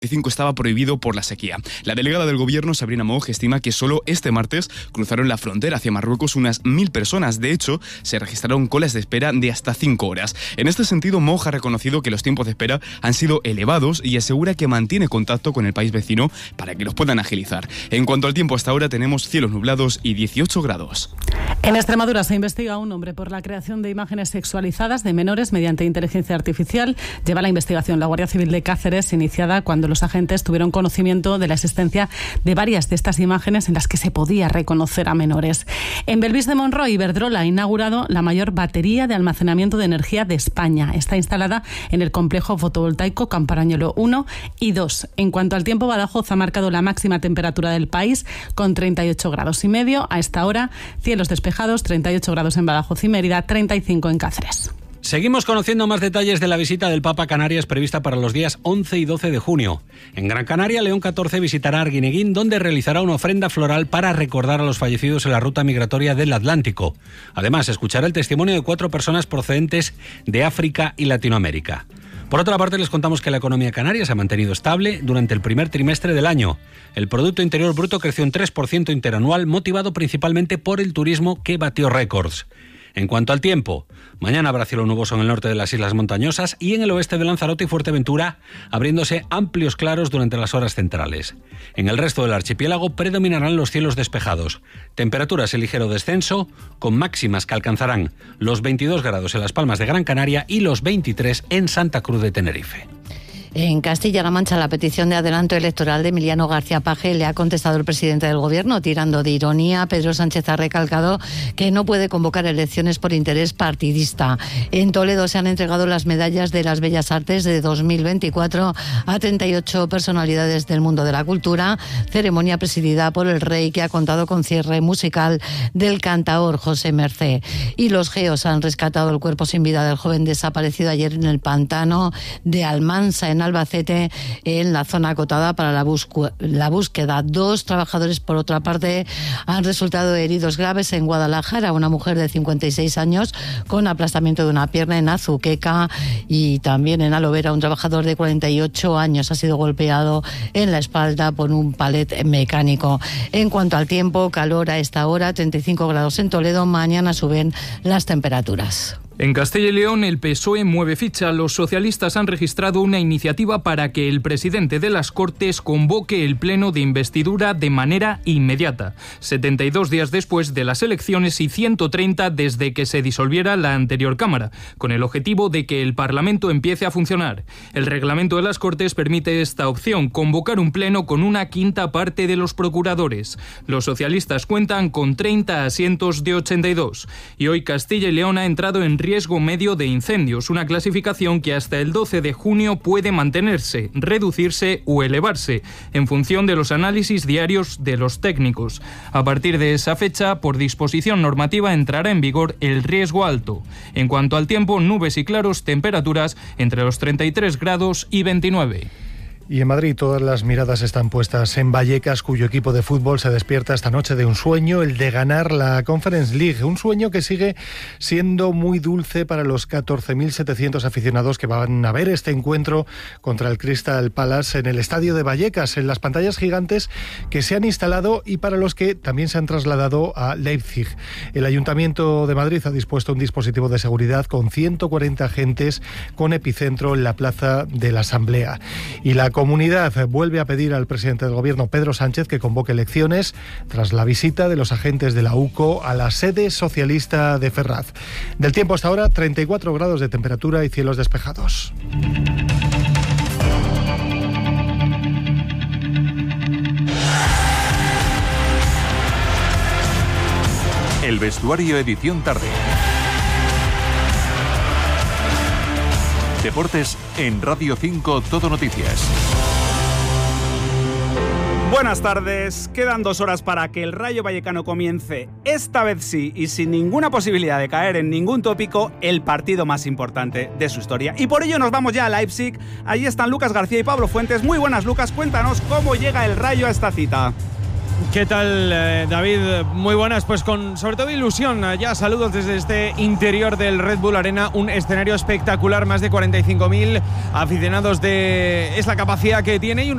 estaba prohibido por la sequía. La delegada del gobierno, Sabrina Moog, estima que solo este martes cruzaron la frontera hacia Marruecos unas 1.000 personas. De hecho, se registraron colas de espera de hasta 5 horas. En este sentido, Moog ha reconocido que los tiempos de espera han sido elevados y asegura que mantiene contacto con el país vecino para que los puedan agilizar. En cuanto al tiempo, hasta ahora tenemos cielos nublados y 18 grados. En Extremadura se investiga a un hombre por la creación de imágenes sexualizadas de menores mediante inteligencia artificial. Lleva la investigación la Guardia Civil de Cáceres, iniciada cuando los agentes tuvieron conocimiento de la existencia de varias de estas imágenes en las que se podía reconocer a menores. En Belvís de Monroy, Iberdrola ha inaugurado la mayor batería de almacenamiento de energía de España. Está instalada en el complejo fotovoltaico Camparañolo 1 y 2. En cuanto al tiempo, Badajoz ha marcado la máxima temperatura del país con 38 grados y medio. A esta hora, cielos despejados, 38 grados en Badajoz y Mérida, 35 en Cáceres. Seguimos conociendo más detalles de la visita del Papa a Canarias prevista para los días 11 y 12 de junio. En Gran Canaria, León XIV visitará Arguineguín, donde realizará una ofrenda floral para recordar a los fallecidos en la ruta migratoria del Atlántico. Además, escuchará el testimonio de 4 personas procedentes de África y Latinoamérica. Por otra parte, les contamos que la economía canaria se ha mantenido estable durante el primer trimestre del año. El Producto Interior Bruto creció un 3% interanual, motivado principalmente por el turismo, que batió récords. En cuanto al tiempo, mañana habrá cielo nuboso en el norte de las islas montañosas y en el oeste de Lanzarote y Fuerteventura, abriéndose amplios claros durante las horas centrales. En el resto del archipiélago predominarán los cielos despejados. Temperaturas en ligero descenso, con máximas que alcanzarán los 22 grados en Las Palmas de Gran Canaria y los 23 en Santa Cruz de Tenerife. En Castilla-La Mancha, la petición de adelanto electoral de Emiliano García Paje le ha contestado el presidente del Gobierno, tirando de ironía. Pedro Sánchez ha recalcado que no puede convocar elecciones por interés partidista. En Toledo se han entregado las medallas de las Bellas Artes de 2024 a 38 personalidades del mundo de la cultura, ceremonia presidida por el rey, que ha contado con cierre musical del cantaor José Mercé. Y los GEOS han rescatado el cuerpo sin vida del joven desaparecido ayer en el pantano de Almansa, en Albacete, en la zona acotada para la búsqueda. 2 trabajadores, por otra parte, han resultado heridos graves en Guadalajara. Una mujer de 56 años con aplastamiento de una pierna en Azuqueca, y también en Alovera un trabajador de 48 años ha sido golpeado en la espalda por un palet mecánico. En cuanto al tiempo, calor a esta hora, 35 grados en Toledo. Mañana suben las temperaturas. En Castilla y León, el PSOE mueve ficha. Los socialistas han registrado una iniciativa para que el presidente de las Cortes convoque el pleno de investidura de manera inmediata, 72 días después de las elecciones y 130 desde que se disolviera la anterior Cámara, con el objetivo de que el Parlamento empiece a funcionar. El reglamento de las Cortes permite esta opción, convocar un pleno con una quinta parte de los procuradores. Los socialistas cuentan con 30 asientos de 82. Y hoy Castilla y León ha entrado en riesgo medio de incendios, una clasificación que hasta el 12 de junio puede mantenerse, reducirse o elevarse, en función de los análisis diarios de los técnicos. A partir de esa fecha, por disposición normativa, entrará en vigor el riesgo alto. En cuanto al tiempo, nubes y claros, temperaturas entre los 33 grados y 29. Y en Madrid todas las miradas están puestas en Vallecas, cuyo equipo de fútbol se despierta esta noche de un sueño, el de ganar la Conference League. Un sueño que sigue siendo muy dulce para los 14.700 aficionados que van a ver este encuentro contra el Crystal Palace en el estadio de Vallecas, en las pantallas gigantes que se han instalado y para los que también se han trasladado a Leipzig. El Ayuntamiento de Madrid ha dispuesto un dispositivo de seguridad con 140 agentes con epicentro en la plaza de la Asamblea. Y la comunidad vuelve a pedir al presidente del Gobierno, Pedro Sánchez, que convoque elecciones tras la visita de los agentes de la UCO a la sede socialista de Ferraz. Del tiempo hasta ahora, 34 grados de temperatura y cielos despejados. El vestuario, edición tarde. Deportes en Radio 5 Todo Noticias. Buenas tardes. Quedan 2 horas para que el Rayo Vallecano comience, esta vez sí, y sin ninguna posibilidad de caer en ningún tópico, el partido más importante de su historia. Y por ello nos vamos ya a Leipzig. Allí están Lucas García y Pablo Fuentes. Muy buenas, Lucas. Cuéntanos cómo llega el Rayo a esta cita. ¿Qué tal, David? Muy buenas, pues con sobre todo ilusión. Ya saludos desde este interior del Red Bull Arena, un escenario espectacular, más de 45.000 aficionados es la capacidad que tiene y un